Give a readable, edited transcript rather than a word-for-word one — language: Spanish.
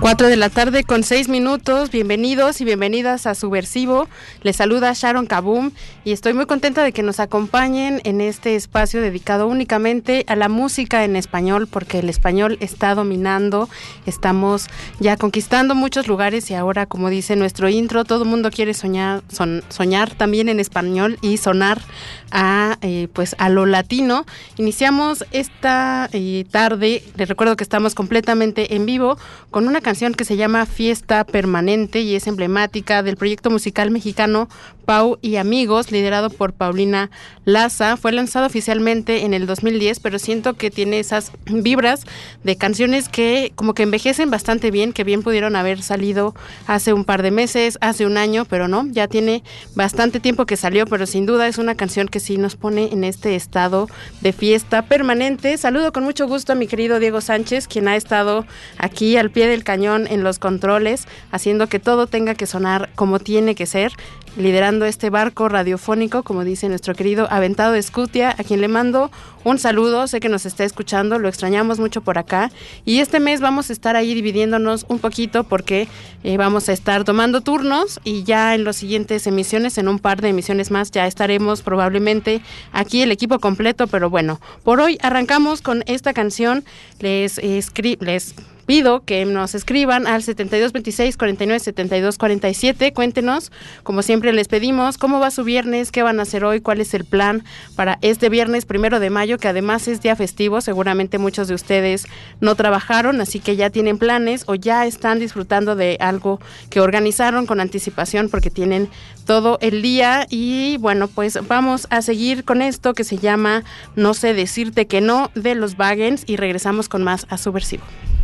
4:06 p.m. Bienvenidos y bienvenidas a Subversivo. Les saluda Sharon Kaboom y estoy muy contenta de que nos acompañen en este espacio dedicado únicamente a la música en español, porque el español está dominando, estamos ya conquistando muchos lugares y ahora, como dice nuestro intro, todo el mundo quiere soñar también en español y sonar a lo latino. Iniciamos esta tarde, les recuerdo que estamos completamente en vivo con una canción que se llama Fiesta Permanente y es emblemática del proyecto musical mexicano Pau y Amigos, liderado por Paulina Laza. Fue lanzado oficialmente en el 2010, pero siento que tiene esas vibras de canciones que como que envejecen bastante bien, que bien pudieron haber salido hace un par de meses, hace un año, pero no, ya tiene bastante tiempo que salió, pero sin duda es una canción que sí nos pone en este estado de fiesta permanente. Saludo con mucho gusto a mi querido Diego Sánchez, quien ha estado aquí al pie del cañón en los controles, haciendo que todo tenga que sonar como tiene que ser, liderando este barco radiofónico, como dice nuestro querido Aventado Escutia, a quien le mando un saludo. Sé que nos está escuchando, lo extrañamos mucho por acá, y este mes vamos a estar ahí dividiéndonos un poquito porque vamos a estar tomando turnos y ya en las siguientes emisiones, en un par de emisiones más, ya estaremos probablemente aquí el equipo completo, pero bueno, por hoy arrancamos con esta canción. Les pido que nos escriban al 7226-497247. Cuéntenos, como siempre les pedimos, cómo va su viernes, qué van a hacer hoy, cuál es el plan para este viernes 1 de mayo, que además es día festivo. Seguramente muchos de ustedes no trabajaron, así que ya tienen planes o ya están disfrutando de algo que organizaron con anticipación porque tienen todo el día. Y bueno, pues vamos a seguir con esto que se llama No sé decirte que no, de los Wagens, y regresamos con más a Subversivo.